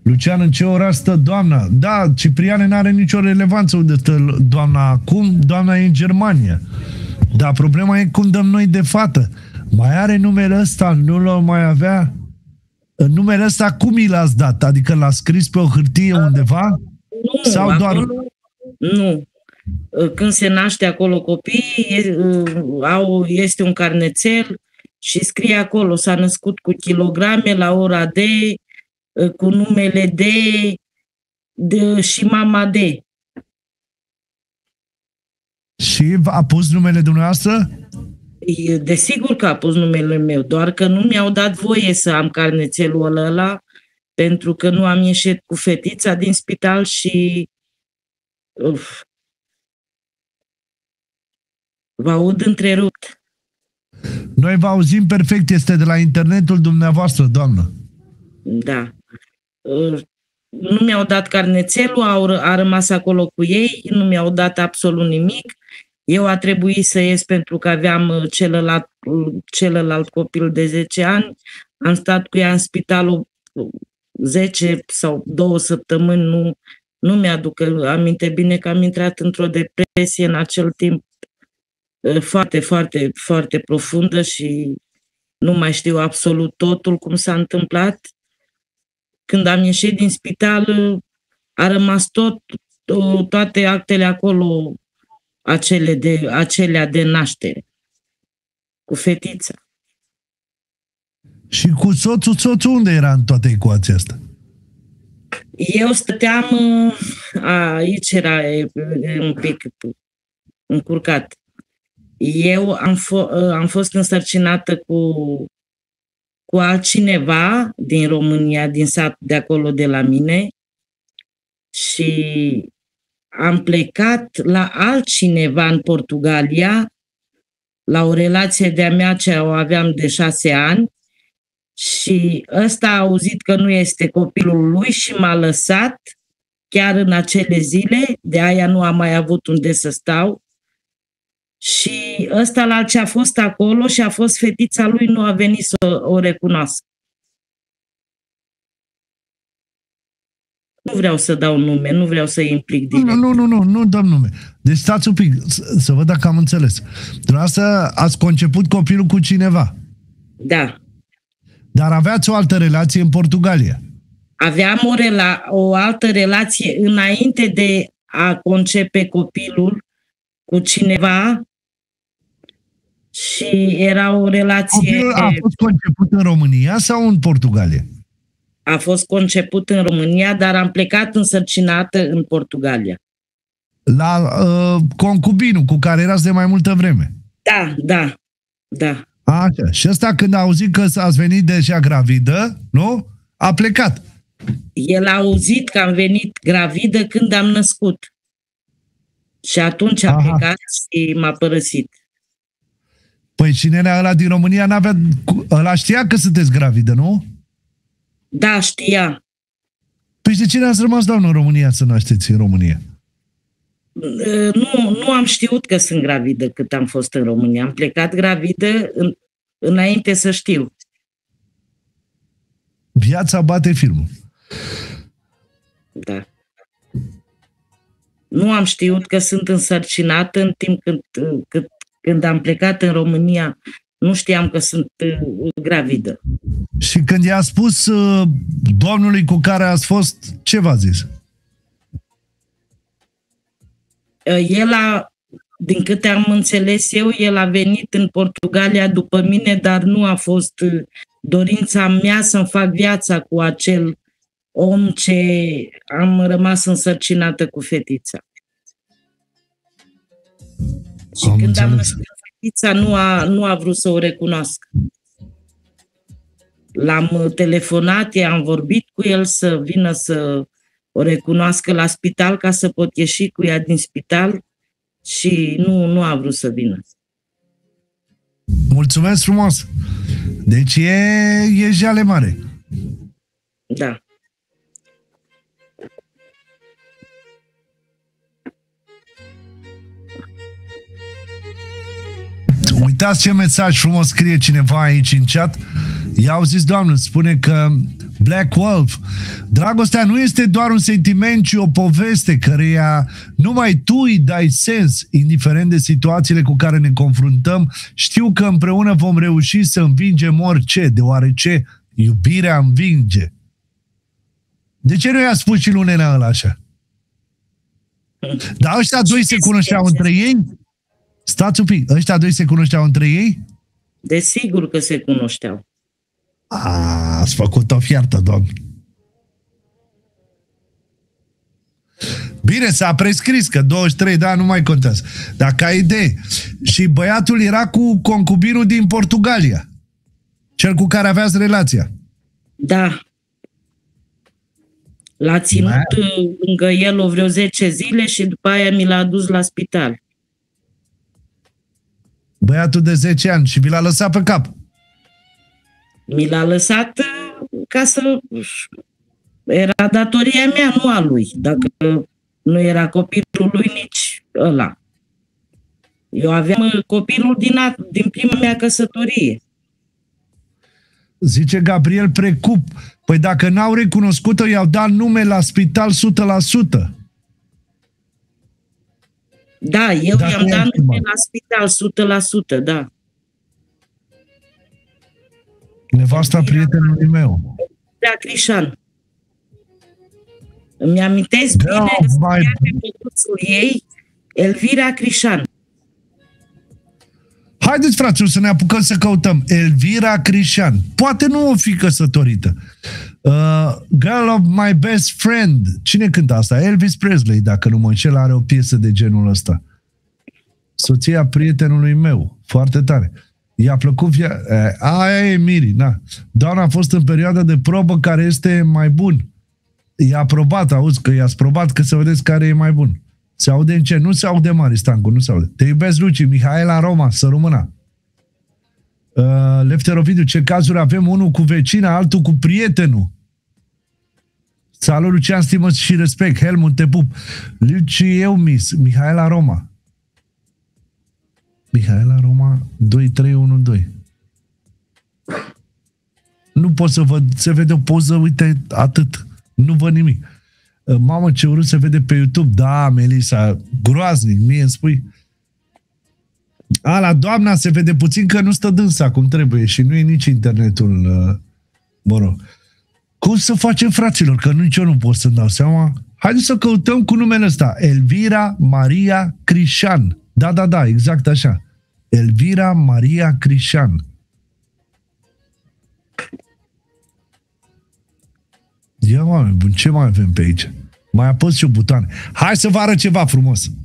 Lucian, în ce oraș stă doamna? Da, Cipriane n-are nicio relevanță unde stă doamna acum. Doamna e în Germania. Dar problema e cum dăm noi de fată. Mai are numele ăsta? Nu l-o mai avea? Numele ăsta cum i l-ați dat? Adică l-a scris pe o hârtie undeva? Nu, sau doar... Nu. Când se naște acolo copii, este un carnețel și scrie acolo, s-a născut cu kilograme la ora de, cu numele de și mama de. Și a pus numele dumneavoastră? Desigur că a pus numele meu, doar că nu mi-au dat voie să am carnețelul ăla, pentru că nu am ieșit cu fetița din spital și vă aud întrerupt. Noi vă auzim perfect, este de la internetul dumneavoastră, doamnă. Da. Nu mi-au dat carnețelul, a rămas acolo cu ei, nu mi-au dat absolut nimic. Eu a trebuit să ies pentru că aveam celălalt copil de 10 ani. Am stat cu ea în spitalul 10 sau 2 săptămâni, nu mi-aduc aminte bine că am intrat într-o depresie în acel timp foarte, foarte, foarte profundă și nu mai știu absolut totul cum s-a întâmplat. Când am ieșit din spital, a rămas toate actele acolo, acelea de naștere, cu fetița. Și cu soțul unde era în toată ecuația asta? Eu stăteam, aici era un pic încurcat. Eu am fost însărcinată cu altcineva din România, din sat de acolo de la mine și am plecat la altcineva în Portugalia, la o relație de-a mea ce o aveam de 6 ani și ăsta a auzit că nu este copilul lui și m-a lăsat chiar în acele zile, de aia nu am mai avut unde să stau. Și ăsta la ce a fost acolo și a fost fetița lui, nu a venit să o recunoască. Nu vreau să dau nume, nu vreau să implic direct. Nu dăm nume. Deci stați un pic, să văd dacă am înțeles. Dumneavoastră ați conceput copilul cu cineva. Da. Dar aveați o altă relație în Portugalia. Aveam o altă relație înainte de a concepe copilul cu cineva și era o relație... Copilul a fost conceput în România sau în Portugalia? A fost conceput în România, dar am plecat însărcinată în Portugalia. La concubinul cu care erați de mai multă vreme? Da. Așa. Și ăsta când a auzit că ați venit deja gravidă, nu? A plecat. El a auzit că am venit gravidă când am născut. Și atunci a plecat și m-a părăsit. Păi cine era ăla din România? Ăla știa că sunteți gravidă, nu? Da, știa. Păi de cine ați rămas, doamnă, în România să nașteți în România? Nu am știut că sunt gravidă cât am fost în România. Am plecat gravidă înainte să știu. Viața bate filmul. Da. Nu am știut că sunt însărcinată în timp când am plecat în România. Nu știam că sunt gravidă. Și când i-a spus domnului cu care ați fost, ce v-a zis? Din câte am înțeles eu, el a venit în Portugalia după mine, dar nu a fost dorința mea să-mi fac viața cu acel om ce am rămas însărcinată cu fetița. Și când am născut fetița, nu a vrut să o recunoască. L-am telefonat, am vorbit cu el să vină să o recunoască la spital ca să pot ieși cu ea din spital și nu a vrut să vină. Mulțumesc frumos! Deci e jale mare. Da. Uitați ce mesaj frumos scrie cineva aici în chat. I-au zis, doamnă, spune că Black Wolf. Dragostea nu este doar un sentiment, ci o poveste căreia numai tu îi dai sens, indiferent de situațiile cu care ne confruntăm. Știu că împreună vom reuși să învingem orice, deoarece iubirea învinge. De ce nu i-a spus și lui nenea ăla așa? Dar ăștia doi se cunoșteau între ei? Stați un pic, ăștia doi se cunoșteau între ei? Desigur că se cunoșteau. Ați făcut o fiartă, doamne. Bine, s-a prescris că 23 de ani nu mai contează. Dar ca idee. Și băiatul era cu concubinul din Portugalia. Cel cu care aveați relația. Da. L-a ținut lângă el o vreo 10 zile și după aia mi l-a dus la spital. Băiatul de 10 ani și vi l-a lăsat pe cap. Mi l-a lăsat ca să... Era datoria mea, nu a lui. Dacă nu era copilul lui, nici ăla. Eu aveam copilul din prima mea căsătorie. Zice Gabriel Precup. Păi dacă n-au recunoscut-o, i-au dat nume la spital 100%. Da, eu i-am dat nume la spital 100%, da. Nevasta prietenului meu. Elvira Crișan. Îmi amintesc bine pe păduțul ei, Elvira Crișan. Haideți, fraților, să ne apucăm să căutăm. Elvira Crișan. Poate nu o fi căsătorită. Girl of my best friend. Cine cântă asta? Elvis Presley, dacă nu mă înșel, are o piesă de genul ăsta. Soția prietenului meu. Foarte tare. I-a plăcut aia e Miri, na. Doamna a fost în perioada de probă care este mai bun. I-a probat, auzi, că i-ați probat că să vedeți care e mai bun. Se aude în ce? Nu se aude, Mari Stancu, nu se aude. Te iubesc, Luci, Mihaela Roma, să rămână. Lefter Ovidiu, ce cazuri avem? Unul cu vecina, altul cu prietenul. Salut, Lucian, stimă și respect. Helmut, te pup. Luci, eu, Mihaela Roma. Mihaela Roma 2312. Nu pot să văd, se vede o poză, uite, atât. Nu văd nimic. Mamă, ce urât se vede pe YouTube. Da, Melisa, groaznic, mie îmi spui. La doamna se vede puțin că nu stă dânsa cum trebuie și nu e nici internetul, mă rog. Cum să facem, fraților? Că nici eu nu pot să-mi dau seama. Haideți să căutăm cu numele ăsta. Elvira Maria Crișan. Da, exact așa. Elvira Maria Crișan. Ia, oameni buni, ce mai avem pe aici? Mai apăs și o butoane. Hai să vă arăt ceva frumos.